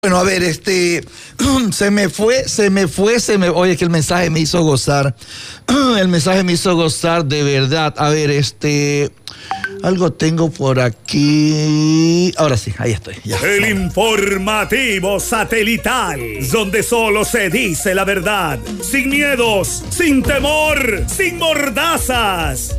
Bueno, a ver, oye, que el mensaje me hizo gozar. El mensaje me hizo gozar de verdad. A ver, algo tengo por aquí. Ahora sí, ahí estoy. Ya. El informativo satelital, donde solo se dice la verdad, sin miedos, sin temor, sin mordazas.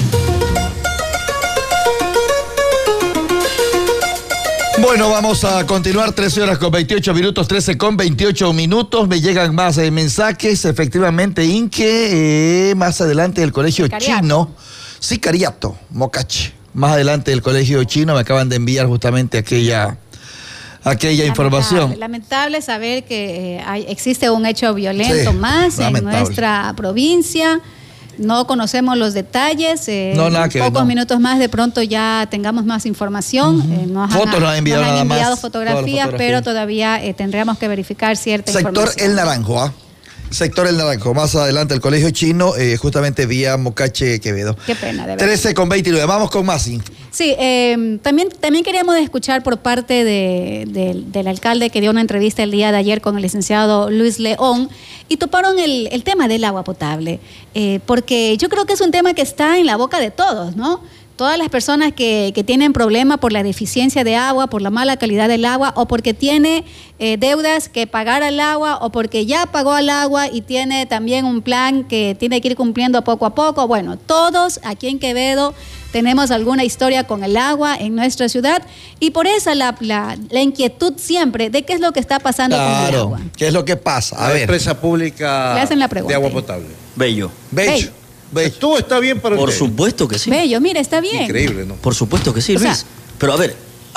Bueno, vamos a continuar 13 horas con 28 minutos, 13 con 28 minutos. Me llegan más mensajes. Efectivamente, Inque, más adelante del colegio chino. Sí, Cariato, Mocache. Más adelante del colegio chino me acaban de enviar justamente aquella información. Lamentable saber que existe un hecho violento más en nuestra provincia. No conocemos los detalles. Pocos minutos más de pronto ya tengamos más información. Fotos nos han enviado nada más. Enviado fotografías, pero todavía tendríamos que verificar cierta información. Sector El Naranjo, ¿ah? Sector El Naranjo, más adelante el colegio chino, justamente vía Mocache Quevedo. Qué pena, de verdad. 13 con 29, vamos con más. Sí, también queríamos escuchar por parte del alcalde que dio una entrevista el día de ayer con el licenciado Luis León y toparon el tema del agua potable, porque yo creo que es un tema que está en la boca de todos, ¿no? Todas las personas que tienen problemas por la deficiencia de agua, por la mala calidad del agua, o porque tiene deudas que pagar al agua, o porque ya pagó al agua y tiene también un plan que tiene que ir cumpliendo poco a poco. Bueno, todos aquí en Quevedo tenemos alguna historia con el agua en nuestra ciudad y por eso la inquietud siempre de qué es lo que está pasando con el agua. ¿Qué es lo que pasa? A ver. Empresa pública le hacen la pregunta. De agua potable. Bello. ¿Todo está bien para Por usted? supuesto que sí. Bello, mira, está bien. Increíble, ¿no? Por supuesto que sí, Luis. Pero a ver,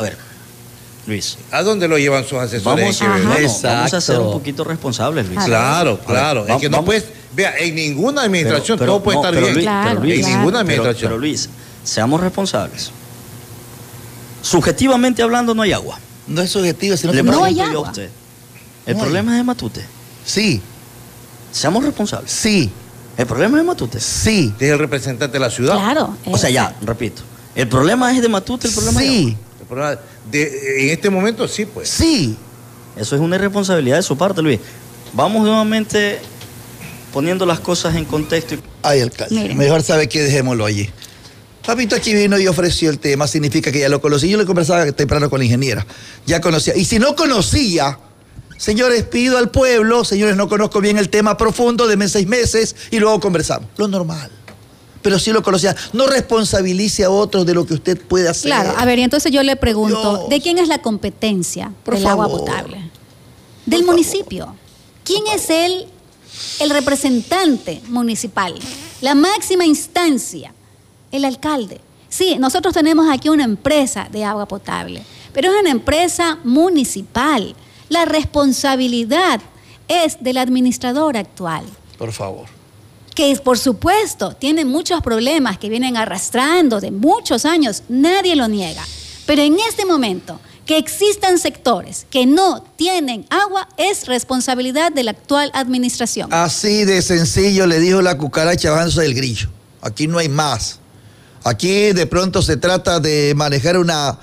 Luis. ¿A dónde lo llevan sus asesores? Vamos a ser un poquito responsables, Luis. Claro. Es que no puedes... Vea, en ninguna administración todo puede estar bien. Luis, en ninguna administración. Pero Luis, seamos responsables. Subjetivamente hablando, no hay agua. No es subjetivo, sino que no hay agua. A usted. El problema es de Matute. Sí. Seamos responsables. Sí. El problema es de Matute. Sí. Es el representante de la ciudad. Claro. O sea, ya, repito. El problema es de Matute, el problema sí. El problema en este momento sí, pues. Sí. Eso es una irresponsabilidad de su parte, Luis. Vamos nuevamente poniendo las cosas en contexto. Ay, alcalde. Miren. Mejor sabe que dejémoslo allí. Papito aquí vino y ofreció el tema, significa que ya lo conocí. Yo le conversaba temprano con la ingeniera. Ya conocía. Y si no conocía... Señores, pido al pueblo, señores, no conozco bien el tema profundo, denme 6 meses y luego conversamos. Lo normal. Pero si lo conocía, no responsabilice a otros de lo que usted puede hacer. Claro, a ver, y entonces yo le pregunto, ¿de quién es la competencia del agua potable? Del municipio. ¿Quién es el representante municipal? La máxima instancia, el alcalde. Sí, nosotros tenemos aquí una empresa de agua potable, pero es una empresa municipal. La responsabilidad es del administrador actual. Por favor. Que por supuesto tiene muchos problemas que vienen arrastrando de muchos años, nadie lo niega. Pero en este momento, que existan sectores que no tienen agua es responsabilidad de la actual administración. Así de sencillo le dijo la cucaracha bajándose del grillo. Aquí no hay más. Aquí de pronto se trata de manejar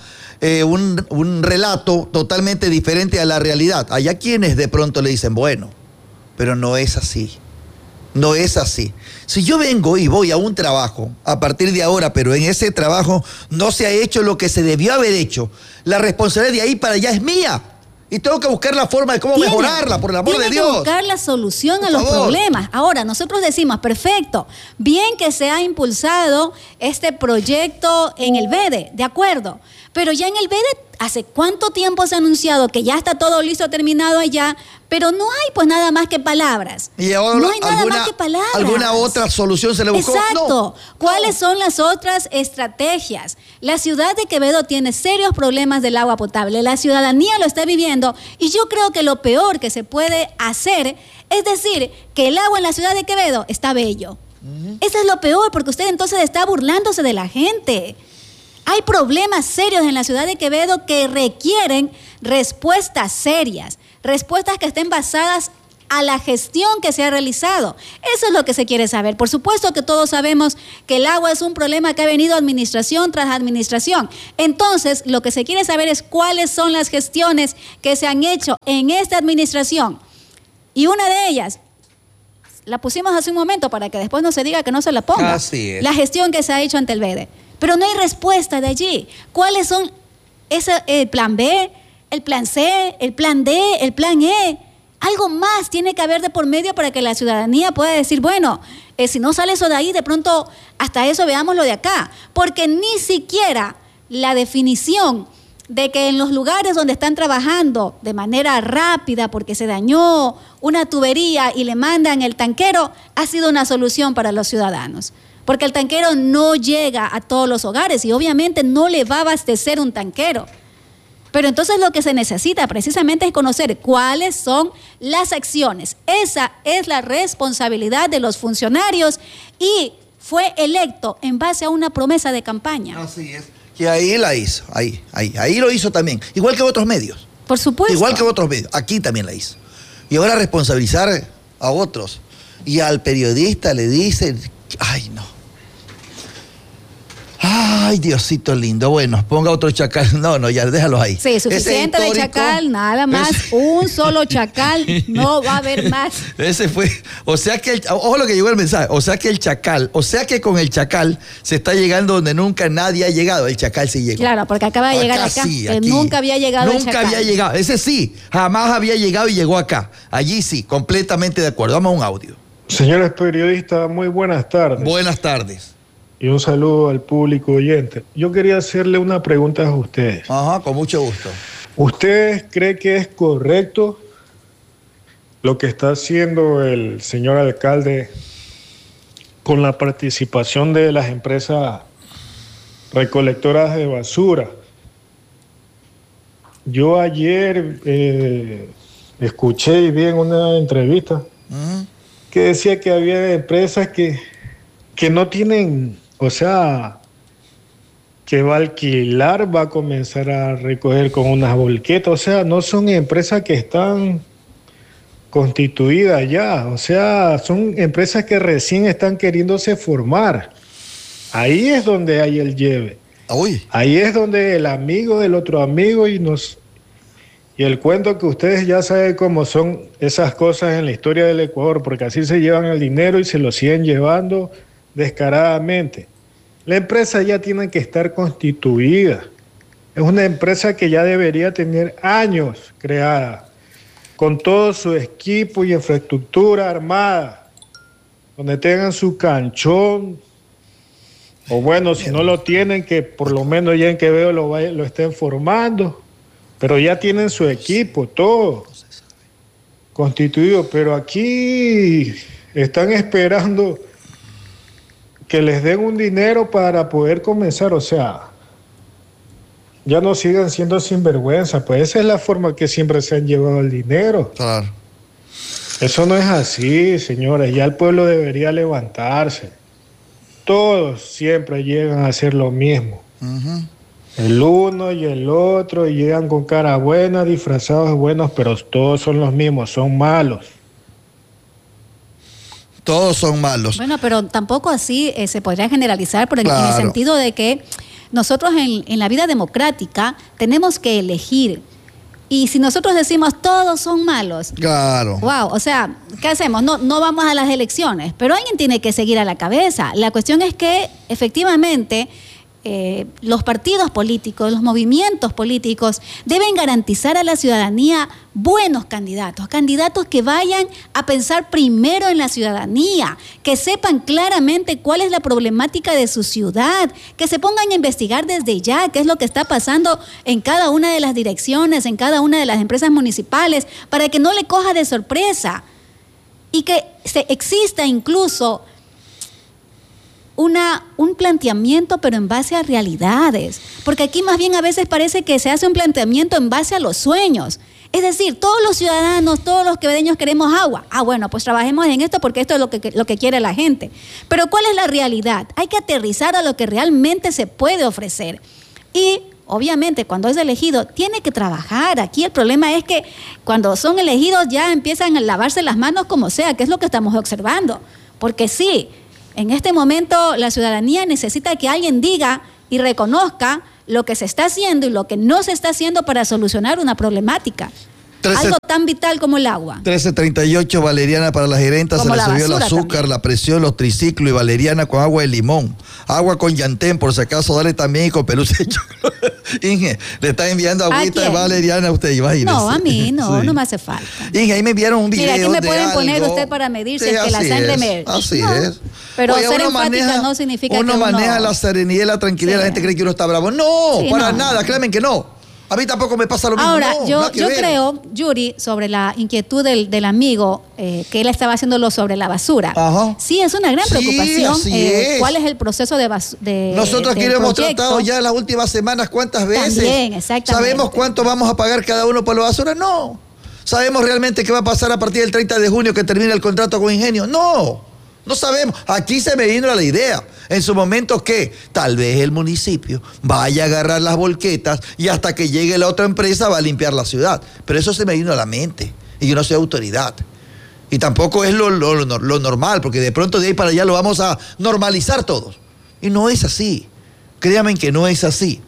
un relato totalmente diferente a la realidad. Hay quienes de pronto le dicen, bueno, pero no es así. No es así. Si yo vengo y voy a un trabajo a partir de ahora, pero en ese trabajo no se ha hecho lo que se debió haber hecho, la responsabilidad de ahí para allá es mía. Y tengo que buscar la forma de cómo mejorarla, por el amor de Dios. Tiene que buscar la solución a los problemas. Ahora, nosotros decimos, perfecto, bien que se ha impulsado este proyecto en el BEDE, de acuerdo. Pero ya en el BEDE, ¿hace cuánto tiempo se ha anunciado que ya está todo listo, terminado allá? Pero no hay pues nada más que palabras. Y ahora, no hay nada más que palabras. ¿Alguna otra solución se le buscó? Exacto. No. ¿Cuáles son las otras estrategias? La ciudad de Quevedo tiene serios problemas del agua potable. La ciudadanía lo está viviendo y yo creo que lo peor que se puede hacer es decir que el agua en la ciudad de Quevedo está bello. Eso es lo peor porque usted entonces está burlándose de la gente. Hay problemas serios en la ciudad de Quevedo que requieren respuestas serias, respuestas que estén basadas a la gestión que se ha realizado. Eso es lo que se quiere saber. Por supuesto que todos sabemos que el agua es un problema que ha venido administración tras administración. Entonces, lo que se quiere saber es cuáles son las gestiones que se han hecho en esta administración. Y una de ellas, la pusimos hace un momento para que después no se diga que no se la ponga. Así es. La gestión que se ha hecho ante el BEDE. Pero no hay respuesta de allí. ¿Cuáles son el plan B, el plan C, el plan D, el plan E? Algo más tiene que haber de por medio para que la ciudadanía pueda decir, bueno, si no sale eso de ahí, de pronto hasta eso veamos lo de acá. Porque ni siquiera la definición de que en los lugares donde están trabajando de manera rápida porque se dañó una tubería y le mandan el tanquero, ha sido una solución para los ciudadanos. Porque el tanquero no llega a todos los hogares y obviamente no le va a abastecer un tanquero. Pero entonces lo que se necesita precisamente es conocer cuáles son las acciones. Esa es la responsabilidad de los funcionarios y fue electo en base a una promesa de campaña. Así es. Que ahí la hizo, ahí lo hizo también. Igual que otros medios. Por supuesto. Igual que otros medios. Aquí también la hizo. Y ahora responsabilizar a otros. Y al periodista le dicen, ay no. Ay, Diosito lindo. Bueno, ponga otro chacal. No, ya déjalo ahí. Sí, suficiente de chacal, nada más. Un solo chacal, no va a haber más. Ese fue. O sea que, ojo lo que llegó el mensaje. O sea que el chacal, o sea que con el chacal se está llegando donde nunca nadie ha llegado. El chacal sí llegó. Claro, porque acaba de llegar acá. Sí, que nunca había llegado el chacal. Nunca había llegado. Ese sí, jamás había llegado y llegó acá. Allí sí, completamente de acuerdo. Vamos a un audio. Señores periodistas, muy buenas tardes. Buenas tardes. Y un saludo al público oyente. Yo quería hacerle una pregunta a ustedes. Ajá, con mucho gusto. ¿Ustedes creen que es correcto lo que está haciendo el señor alcalde con la participación de las empresas recolectoras de basura? Yo ayer escuché y vi en una entrevista que decía que había empresas que no tienen, o sea, que va a alquilar, va a comenzar a recoger con unas volquetas, o sea, no son empresas que están constituidas ya, o sea, son empresas que recién están queriéndose formar. Ahí es donde hay el lleve. Uy. Ahí es donde el amigo del otro amigo y el cuento que ustedes ya saben cómo son esas cosas en la historia del Ecuador, porque así se llevan el dinero y se lo siguen llevando descaradamente. La empresa ya tiene que estar constituida. Es una empresa que ya debería tener años creada, con todo su equipo y infraestructura armada, donde tengan su canchón, o bueno, si no lo tienen, que por lo menos ya en Quevedo lo estén formando, pero ya tienen su equipo, todo constituido, pero aquí están esperando que les den un dinero para poder comenzar, o sea, ya no sigan siendo sinvergüenza, pues esa es la forma que siempre se han llevado el dinero. Claro. Eso no es así, señores, ya el pueblo debería levantarse. Todos siempre llegan a hacer lo mismo. El uno y el otro llegan con cara buena, disfrazados de buenos, pero todos son los mismos, son malos. Todos son malos. Bueno, pero tampoco así se podría generalizar en el sentido de que nosotros en la vida democrática tenemos que elegir. Y si nosotros decimos todos son malos, claro. Wow, o sea, ¿qué hacemos? No vamos a las elecciones, pero alguien tiene que seguir a la cabeza. La cuestión es que efectivamente los partidos políticos, los movimientos políticos deben garantizar a la ciudadanía buenos candidatos, candidatos que vayan a pensar primero en la ciudadanía, que sepan claramente cuál es la problemática de su ciudad, que se pongan a investigar desde ya qué es lo que está pasando en cada una de las direcciones, en cada una de las empresas municipales, para que no le coja de sorpresa y que exista incluso un planteamiento, pero en base a realidades. Porque aquí más bien a veces parece que se hace un planteamiento en base a los sueños. Es decir, todos los ciudadanos, todos los quevedeños queremos agua. Bueno, pues trabajemos en esto porque esto es lo que quiere la gente. Pero ¿cuál es la realidad? Hay que aterrizar a lo que realmente se puede ofrecer. Y obviamente cuando es elegido tiene que trabajar. Aquí el problema es que cuando son elegidos ya empiezan a lavarse las manos como sea, que es lo que estamos observando. Porque sí, en este momento la ciudadanía necesita que alguien diga y reconozca lo que se está haciendo y lo que no se está haciendo para solucionar una problemática. Algo tan vital como el agua. 1338, valeriana para la gerenta, como se le subió el azúcar, también. La presión, los triciclos y valeriana con agua de limón. Agua con llantén, por si acaso, dale también y con peluche. Inge, le está enviando agüita de valeriana a usted, imagínese. No, a mí no, sí. no me hace falta. Inge, ahí me enviaron un video. Mira, aquí me de pueden algo. poner usted para medir si es que la sangre me... Así no, es. Pero Oye, ser uno enfática maneja, no significa que uno maneja la serenidad y la tranquilidad, Sí. la gente cree que uno está bravo. No, Sí, para no. nada, créanme que no. A mí tampoco me pasa lo mismo. Ahora, no, yo nada que ver. creo, Yuri, sobre la inquietud del amigo, que él estaba haciéndolo sobre la basura. Ajá. Sí, es una gran Sí, preocupación. así es. ¿Cuál es el proceso de Nosotros aquí del lo hemos proyecto? tratado ya en las últimas semanas cuántas veces. También, exactamente. ¿Sabemos cuánto vamos a pagar cada uno por la basura? No. ¿Sabemos realmente qué va a pasar a partir del 30 de junio que termina el contrato con Ingenio? No. No sabemos. Aquí se me vino la idea. En su momento que tal vez el municipio vaya a agarrar las volquetas y hasta que llegue la otra empresa va a limpiar la ciudad. Pero eso se me vino a la mente. Y yo no soy autoridad. Y tampoco es lo normal, porque de pronto de ahí para allá lo vamos a normalizar todos. Y no es así. Créanme que no es así.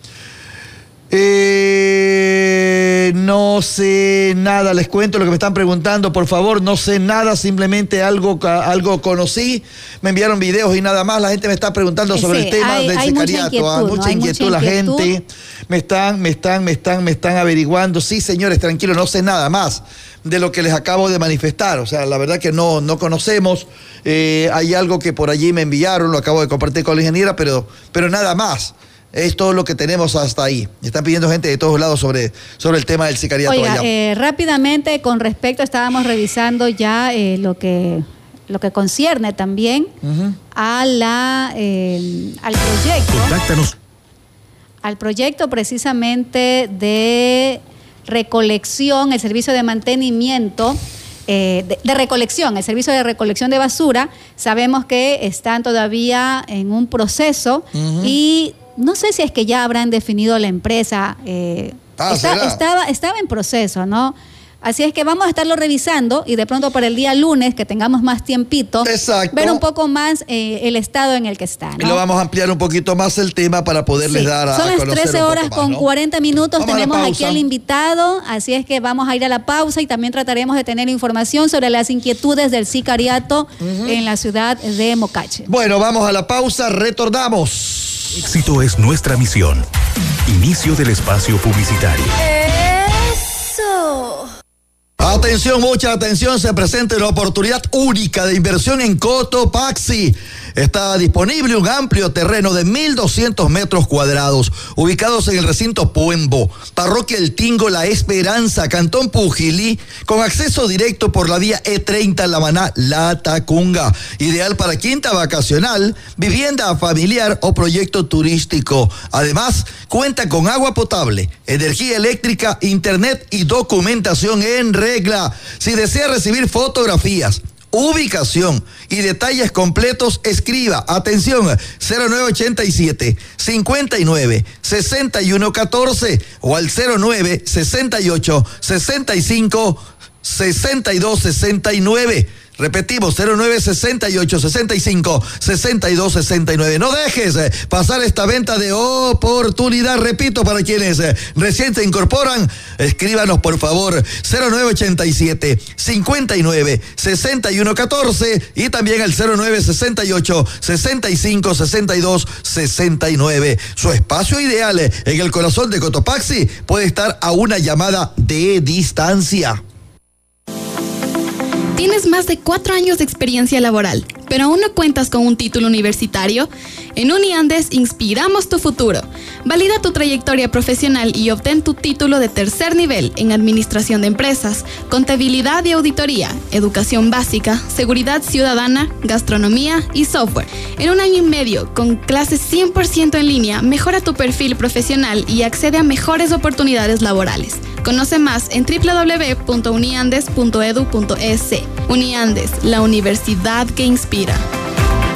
No sé nada, les cuento lo que me están preguntando, por favor, no sé nada, simplemente algo conocí, me enviaron videos y nada más, la gente me está preguntando sobre el tema del sicariato, mucha inquietud, la gente, me están averiguando, sí señores, tranquilos, no sé nada más de lo que les acabo de manifestar, o sea, la verdad que no conocemos, hay algo que por allí me enviaron, lo acabo de compartir con la ingeniera, pero nada más. Es todo lo que tenemos hasta ahí. Están pidiendo gente de todos lados sobre el tema del sicariato. Oiga, rápidamente, con respecto, estábamos revisando ya lo que concierne también al proyecto. Contáctanos. Al proyecto precisamente de recolección, el servicio de mantenimiento, de recolección, el servicio de recolección de basura. Sabemos que están todavía en un proceso y no sé si es que ya habrán definido la empresa. Estaba en proceso, ¿no? Así es que vamos a estarlo revisando y de pronto para el día lunes, que tengamos más tiempito, exacto, ver un poco más el estado en el que está, ¿no? Y lo vamos a ampliar un poquito más el tema para poderles dar a conocer. Son las 13 horas con 40 minutos, vamos tenemos aquí al invitado, así es que vamos a ir a la pausa y también trataremos de tener información sobre las inquietudes del sicariato en la ciudad de Mocache. Bueno, vamos a la pausa, retornamos. Éxito es nuestra misión. Inicio del espacio publicitario. Eso. Atención, mucha atención, se presenta una oportunidad única de inversión en Cotopaxi. Está disponible un amplio terreno de 1.200 metros cuadrados, ubicados en el recinto Puembo, Parroquia El Tingo, La Esperanza, Cantón Pujilí, con acceso directo por la vía E30 Lamaná, La Tacunga. Ideal para quinta vacacional, vivienda familiar o proyecto turístico. Además, cuenta con agua potable, energía eléctrica, internet y documentación en regla. Si desea recibir fotografías, ubicación y detalles completos, escriba, atención, 0987 59 61 14 o al 09 68 65 62 69. Repetimos, 0968-65-6269. No dejes pasar esta venta de oportunidad. Repito, para quienes recién se incorporan, escríbanos por favor, 0987-59-6114 y también al 0968-65-6269. Su espacio ideal en el corazón de Cotopaxi puede estar a una llamada de distancia. Tienes más de 4 años de experiencia laboral, pero aún no cuentas con un título universitario. En Uniandes inspiramos tu futuro. Valida tu trayectoria profesional y obtén tu título de tercer nivel en Administración de Empresas, Contabilidad y Auditoría, Educación Básica, Seguridad Ciudadana, Gastronomía y Software. En 1 año y medio, con clases 100% en línea, mejora tu perfil profesional y accede a mejores oportunidades laborales. Conoce más en www.uniandes.edu.es. Uniandes, la universidad que inspira.